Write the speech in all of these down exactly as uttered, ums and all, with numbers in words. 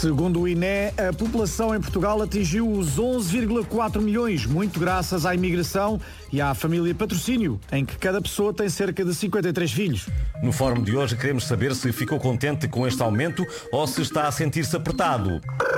Segundo o I N E, a população em Portugal atingiu os onze vírgula quatro milhões, muito graças à imigração e à família patrocínio, em que cada pessoa tem cerca de cinquenta e três filhos. No fórum de hoje queremos saber se ficou contente com este aumento ou se está a sentir-se apertado.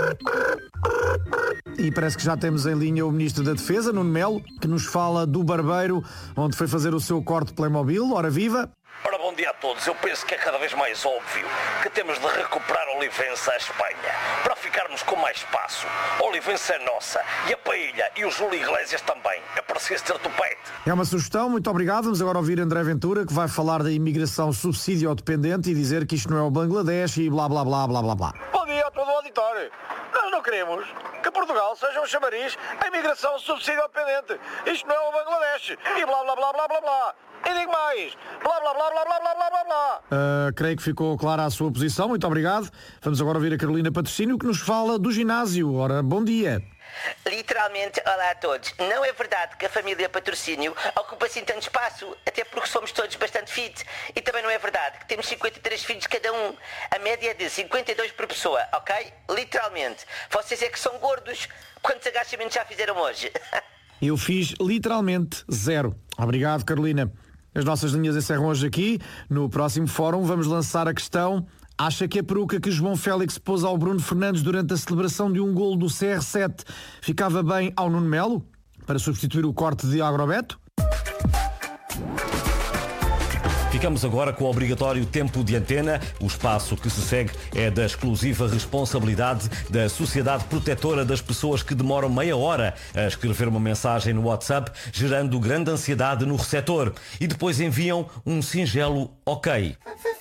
E parece que já temos em linha o Ministro da Defesa, Nuno Melo, que nos fala do barbeiro, onde foi fazer o seu corte de Playmobil. Ora viva! Ora, bom dia a todos. Eu penso que é cada vez mais óbvio que temos de recuperar Olivença à Espanha para ficarmos com mais espaço. Olivença é nossa e a Paella e o Júlio Iglesias também. É preciso ter tupete. É uma sugestão, muito obrigado. Vamos agora ouvir André Ventura, que vai falar da imigração subsídio-dependente e dizer que isto não é o Bangladesh e blá blá blá blá blá blá. Bom dia a todo o auditório. Nós não queremos que Portugal seja um chamariz à imigração subsídio-dependente. Isto não é o Bangladesh e blá blá blá blá blá blá. E digo mais, blá blá blá blá blá blá blá blá blá. Uh, creio que ficou clara a sua posição, muito obrigado. Vamos agora ouvir a Carolina Patrocínio, que nos fala do ginásio. Ora, bom dia. Literalmente, olá a todos. Não é verdade que a família Patrocínio ocupa assim tanto espaço, até porque somos todos bastante fit. E também não é verdade que temos cinquenta e três filhos cada um. A média é de cinquenta e dois por pessoa, ok? Literalmente. Vocês é que são gordos. Quantos agachamentos já fizeram hoje? Eu fiz literalmente zero. Obrigado, Carolina. As nossas linhas encerram hoje aqui. No próximo fórum vamos lançar a questão: acha que a peruca que João Félix pôs ao Bruno Fernandes durante a celebração de um golo do C R sete ficava bem ao Nuno Melo, para substituir o corte de Agrobeto? Ficamos agora com o obrigatório tempo de antena. O espaço que se segue é da exclusiva responsabilidade da Sociedade Protetora das Pessoas que demoram meia hora a escrever uma mensagem no WhatsApp, gerando grande ansiedade no receptor. E depois enviam um singelo ok.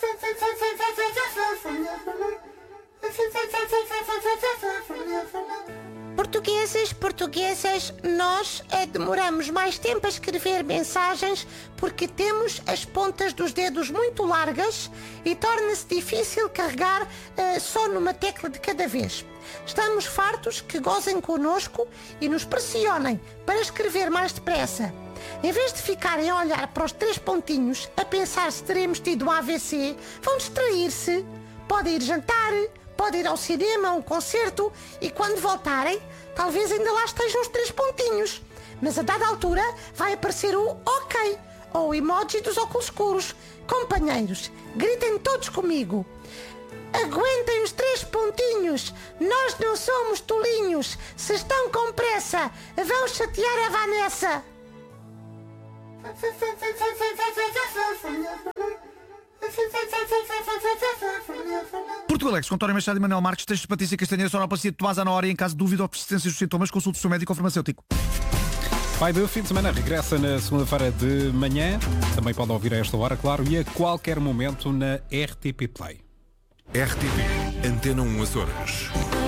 Portugueses, portuguesas, nós é, demoramos mais tempo a escrever mensagens porque temos as pontas dos dedos muito largas e torna-se difícil carregar uh, só numa tecla de cada vez. Estamos fartos que gozem connosco e nos pressionem para escrever mais depressa. Em vez de ficarem a olhar para os três pontinhos a pensar se teremos tido um A V C, vão distrair-se. Podem ir jantar, podem ir ao cinema, a um concerto, e quando voltarem, talvez ainda lá estejam os três pontinhos. Mas a dada altura vai aparecer o ok, ou o emoji dos óculos escuros. Companheiros, gritem todos comigo. Aguentem os três pontinhos. Nós não somos tolinhos. Se estão com pressa, vão chatear a Vanessa. Portugal Alex, com António Machado e Manuel Marques, textos de Patrícia Castanheira, sonoplastia de Tomás Ana Hora, e em caso de dúvida ou persistência dos sintomas, consulte o seu médico ou farmacêutico. Pai do fim de semana regressa na segunda-feira de manhã. Também pode ouvir a esta hora, claro, e a qualquer momento na R T P Play. R T P, Antena um Açores.